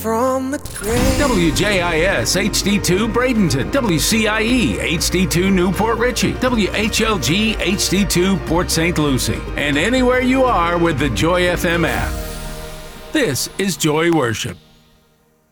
from the grave. WJIS HD2 Bradenton, WCIE HD2 Newport Richey, WHLG HD2 Port St. Lucie, and anywhere you are with the Joy FM app. This is Joy Worship.